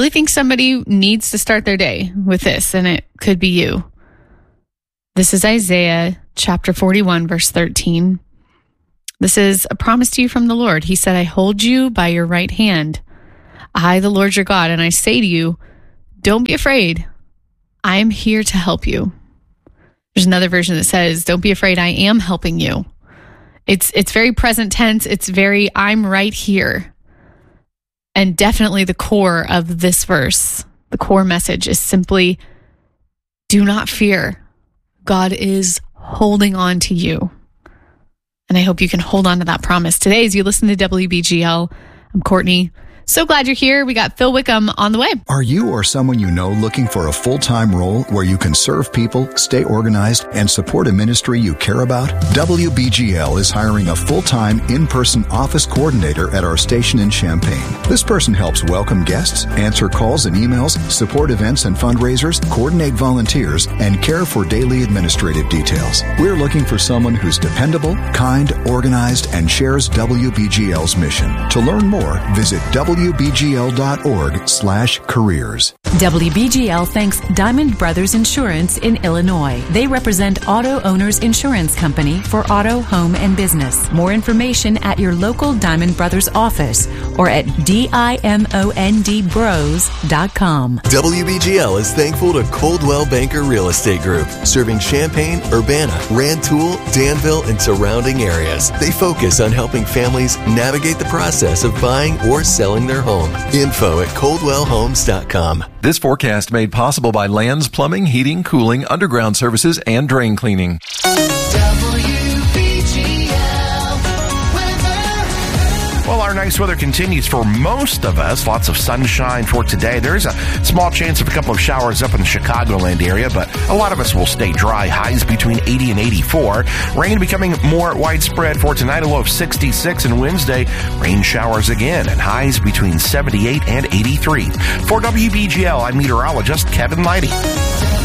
really think somebody needs to start their day with this, and it could be you. This is Isaiah chapter 41, verse 13. This is a promise to you from the Lord. He said, I hold you by your right hand. I, the Lord your God, and I say to you, don't be afraid. I am here to help you. There's another version that says, don't be afraid. I am helping you. It's very present tense. It's very, I'm right here. And definitely the core of this verse, the core message is simply, do not fear. God is holding on to you. And I hope you can hold on to that promise. Today, as you listen to WBGL, I'm Courtney. So glad you're here. We got Phil Wickham on the way. Are you or someone you know looking for a full-time role where you can serve people, stay organized, and support a ministry you care about? WBGL is hiring a full-time in-person office coordinator at our station in Champaign. This person helps welcome guests, answer calls and emails, support events and fundraisers, coordinate volunteers, and care for daily administrative details. We're looking for someone who's dependable, kind, organized, and shares WBGL's mission. To learn more, visit WBGL.org/careers. WBGL thanks Diamond Brothers Insurance in Illinois. They represent Auto Owners Insurance Company for auto, home, and business. More information at your local Diamond Brothers office or at DIMONDBros.com. WBGL is thankful to Coldwell Banker Real Estate Group, serving Champaign, Urbana, Rantoul, Danville, and surrounding areas. They focus on helping families navigate the process of buying or selling their home. Info at coldwellhomes.com. This forecast made possible by Lands Plumbing, Heating, Cooling, Underground Services, and Drain Cleaning. Well, our nice weather continues for most of us. Lots of sunshine for today. There's a small chance of a couple of showers up in the Chicagoland area, but a lot of us will stay dry. Highs between 80 and 84. Rain becoming more widespread for tonight, a low of 66, and Wednesday, rain showers again and highs between 78 and 83. For WBGL, I'm meteorologist Kevin Leidy.